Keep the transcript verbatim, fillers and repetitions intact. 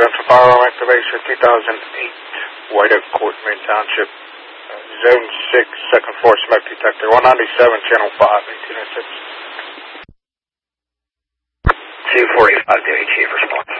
residential firearm activation, two thousand eight, White Oak Court, Main Township, uh, Zone six, second floor smoke detector, one ninety-seven, channel five, eighteen oh six. two forty-five, Chief, response.